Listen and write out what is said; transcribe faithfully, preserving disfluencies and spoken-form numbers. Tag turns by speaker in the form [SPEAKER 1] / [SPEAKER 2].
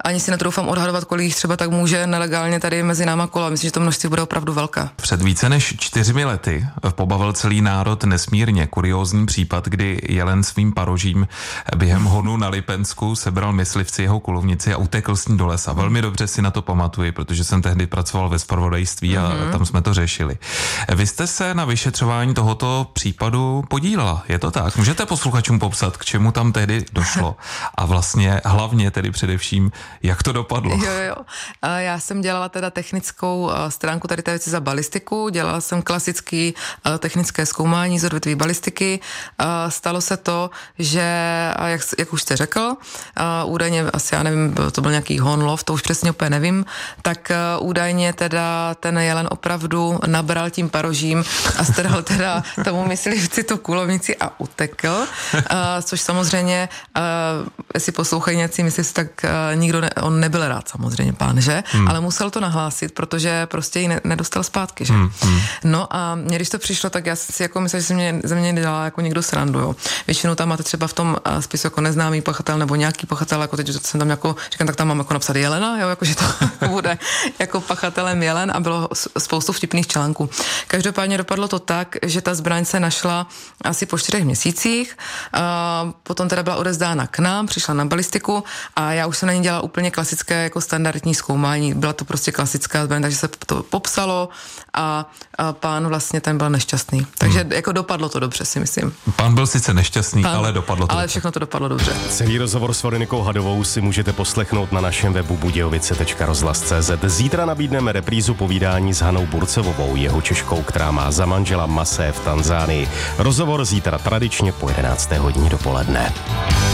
[SPEAKER 1] ani si netroufám odhadovat, kolik jich třeba tak může nelegálně tady mezi náma kola. Myslím, že to množství bude opravdu velké.
[SPEAKER 2] Před více než čtyřmi lety pobavil celý národ nesmírně kuriózní případ, kdy jelen svým parožím během honu na Lipensku sebral myslivci jeho kulovnici a utekl s ní do lesa. Velmi dobře si na to pamatuji, protože jsem tehdy pracoval ve zpravodajství a mm-hmm. tam jsme to řešili. Vy jste se na vyšetřování tohoto případu podílela, je to tak? Můžete posluchačům popsat, k čemu tam tehdy došlo a vlastně hlavně tedy především, jak to dopadlo?
[SPEAKER 1] Jo, jo. Já jsem dělala teda technickou stránku tady té věci za balistiku, dělala jsem klasický technické zkoumání z odvětví balistiky. Stalo se to, že, jak, jak už jste řekl, údajně asi, já nevím, to byl nějaký honlov, to už přesně úplně nevím, tak údajně teda ten jelen opravdu nabral tím parožím a strhl teda tomu myslivci tu kulovnici a utekl, což samozřejmě, jestli poslouchají nějací myslivci, tak nikdo, ne, on nebyl rád samozřejmě, pán, že? Hmm. Ale musel to nahlásit, protože prostě ji ne, nedostal zpátky, že? Hmm. No a mě, když to přišlo, tak já si jako myslím, že se mě, ze mě dělala jako někdo srandu, jo. Většinou tam máte třeba v tom spisu jako neznámý pachatel nebo nějaký pachatel, jako teď jsem tam jako, říkám, tak tam mám jako napsat jelena, jo, jako že to bude jako pachatelem jelen a bylo spoustu vtipných článků. Každopádně dopadlo to tak, že ta zbraň se našla asi po čtyřech měsících, a potom teda byla odezdána k nám, přišla na balistiku a já už jsem na ní dělala úplně klasické jako standardní zkoumání. Byla to prostě klasická zbraň, takže se to popsalo a, a pán vlastně ten byl nešťastný. Takže hmm. jako dopadlo to dobře, si myslím.
[SPEAKER 2] Pán byl sice nešťastný, pán, ale dopadlo to
[SPEAKER 1] Ale
[SPEAKER 2] dobře.
[SPEAKER 1] všechno to dopadlo dobře.
[SPEAKER 3] Celý rozhovor s Veronikou Hadovou si můžete poslechnout na našem webu budějovice tečka rozhlas tečka cé zet. Zítra nabídneme reprízu povídání s Hanou Burcevovou, jeho Češkou, která má za manžela masé v Tanzánii. Rozhovor zítra tradičně po jedenácté hodině dopoledne.